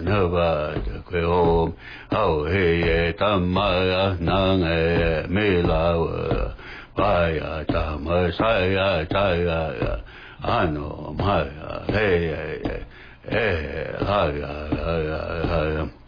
na ba kwe om au he tamma nang me la ba ya tamma sa ya ta ya ano ma he ha ya